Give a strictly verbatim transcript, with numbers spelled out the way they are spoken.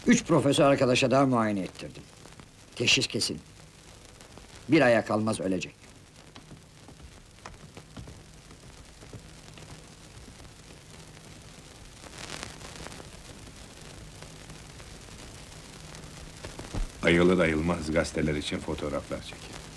Üç profesör arkadaşa daha muayene ettirdim. Teşhis kesin. Bir aya kalmaz ölecek. Ayılır ayılmaz gazeteler için fotoğraflar çekin.